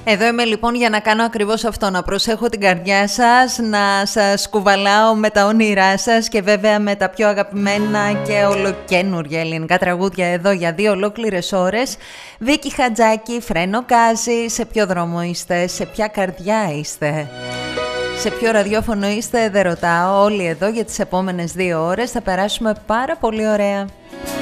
Εδώ είμαι λοιπόν για να κάνω ακριβώς αυτό, να προσέχω την καρδιά σας, να σας κουβαλάω με τα όνειρά σας και βέβαια με τα πιο αγαπημένα και ολοκαίνουργια ελληνικά τραγούδια εδώ για 2 ολόκληρες ώρες. Βίκη Χατζάκη, Φρένο Κάζη, σε ποιο δρόμο είστε, σε ποια καρδιά είστε, σε ποιο ραδιόφωνο είστε, δεν ρωτάω, όλοι εδώ για τις επόμενες 2 ώρες θα περάσουμε πάρα πολύ ωραία.